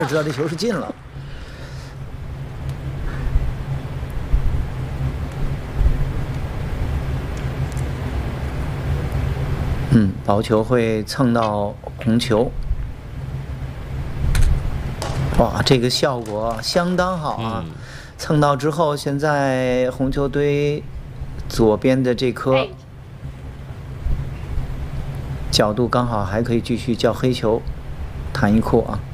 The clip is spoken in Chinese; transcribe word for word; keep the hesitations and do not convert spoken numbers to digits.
知道这球是进了。嗯，薄球会蹭到红球。哇，这个效果相当好啊！嗯、蹭到之后，现在红球堆左边的这颗角度刚好还可以继续叫黑球，弹一库啊。